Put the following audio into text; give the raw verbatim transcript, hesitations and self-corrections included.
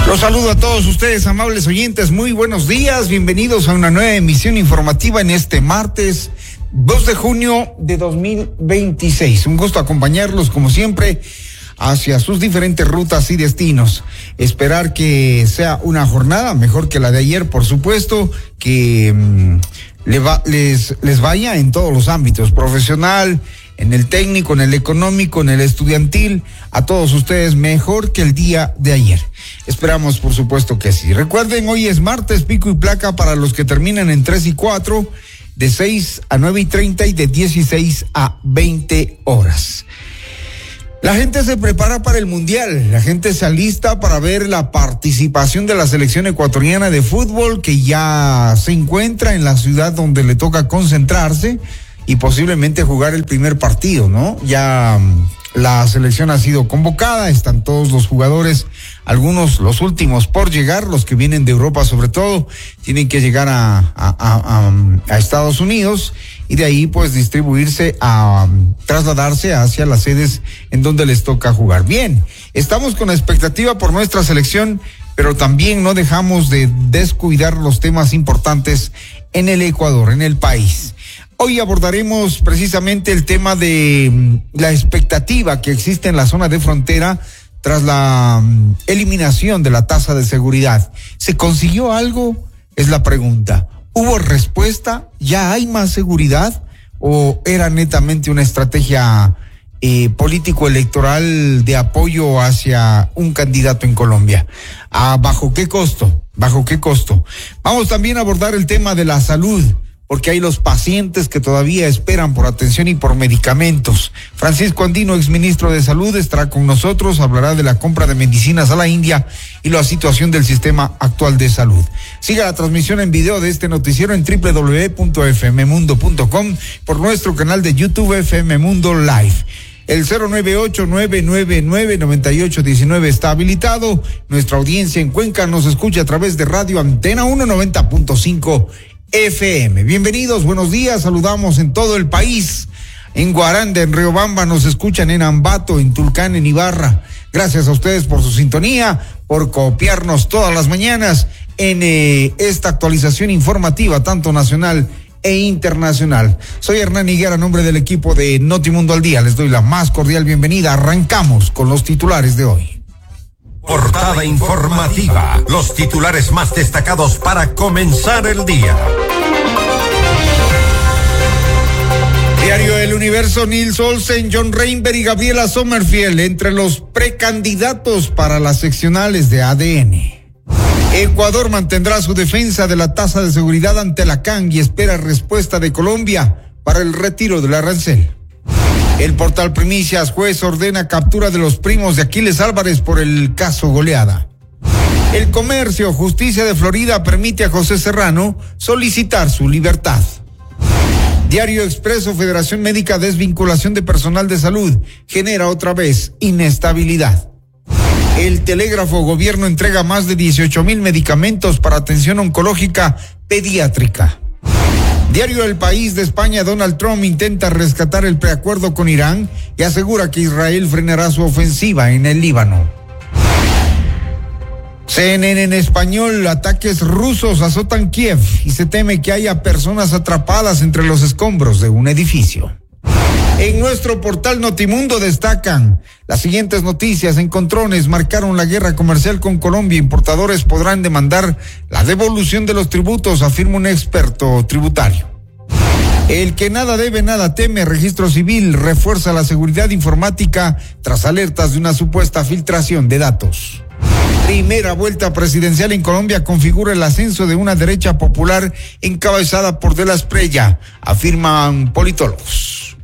Los saludo a todos ustedes, amables oyentes, muy buenos días, bienvenidos a una nueva emisión informativa en este martes dos de junio de dos mil veintiséis. Un gusto acompañarlos como siempre hacia sus diferentes rutas y destinos. Esperar que sea una jornada mejor que la de ayer, por supuesto, que mmm, le va, les, les vaya en todos los ámbitos, profesional, en el técnico, en el económico, en el estudiantil, a todos ustedes mejor que el día de ayer. Esperamos, por supuesto que sí. Recuerden, hoy es martes, pico y placa para los que terminan en tres y cuatro, de seis a nueve y treinta y de dieciséis a veinte horas. La gente se prepara para el mundial, la gente se alista para ver la participación de la selección ecuatoriana de fútbol que ya se encuentra en la ciudad donde le toca concentrarse y posiblemente jugar el primer partido, ¿no? Ya la selección ha sido convocada, están todos los jugadores, algunos los últimos por llegar, los que vienen de Europa sobre todo, tienen que llegar a, a, a, a Estados Unidos y de ahí pues distribuirse a trasladarse hacia las sedes en donde les toca jugar. Bien, estamos con la expectativa por nuestra selección, pero también no dejamos de descuidar los temas importantes en el Ecuador, en el país. Hoy abordaremos precisamente el tema de la expectativa que existe en la zona de frontera tras la eliminación de la tasa de seguridad. ¿Se consiguió algo? Es la pregunta. ¿Hubo respuesta? ¿Ya hay más seguridad? ¿O era netamente una estrategia eh, político-electoral de apoyo hacia un candidato en Colombia? ¿A bajo qué costo? ¿Bajo qué costo? Vamos también a abordar el tema de la salud, porque hay los pacientes que todavía esperan por atención y por medicamentos. Francisco Andino, exministro de Salud, estará con nosotros, hablará de la compra de medicinas a la India y la situación del sistema actual de salud. Siga la transmisión en video de este noticiero en doble u doble u doble u punto f m mundo punto com, por nuestro canal de YouTube F M Mundo Live. El cero nueve ocho, nueve nueve nueve, nueve ocho uno nueve está habilitado. Nuestra audiencia en Cuenca nos escucha a través de Radio Antena uno noventa punto cinco F M. Bienvenidos, buenos días, saludamos en todo el país. En Guaranda, en Riobamba, nos escuchan en Ambato, en Tulcán, en Ibarra. Gracias a ustedes por su sintonía, por copiarnos todas las mañanas en eh, esta actualización informativa, tanto nacional e internacional. Soy Hernán Higuera, a nombre del equipo de Notimundo al Día. Les doy la más cordial bienvenida. Arrancamos con los titulares de hoy. Portada informativa. Los titulares más destacados para comenzar el día. Diario El Universo, Nils Olsen, John Reinberg y Gabriela Sommerfield entre los precandidatos para las seccionales de A D N. Ecuador mantendrá su defensa de la tasa de seguridad ante la C A N y espera respuesta de Colombia para el retiro del arancel. El portal Primicias, juez ordena captura de los primos de Aquiles Álvarez por el caso Goleada. El Comercio, justicia de Florida permite a José Serrano solicitar su libertad. Diario Expreso, Federación Médica, desvinculación de personal de salud, genera otra vez inestabilidad. El Telégrafo, gobierno entrega más de dieciocho mil medicamentos para atención oncológica pediátrica. Diario El País de España, Donald Trump intenta rescatar el preacuerdo con Irán y asegura que Israel frenará su ofensiva en el Líbano. C N N en español, ataques rusos azotan Kiev y se teme que haya personas atrapadas entre los escombros de un edificio. En nuestro portal Notimundo destacan las siguientes noticias. Encontrones marcaron la guerra comercial con Colombia. Importadores podrán demandar la devolución de los tributos, afirma un experto tributario. El que nada debe, nada teme. Registro Civil refuerza la seguridad informática tras alertas de una supuesta filtración de datos. Primera vuelta presidencial en Colombia configura el ascenso de una derecha popular encabezada por De la Espriella, afirman politólogos.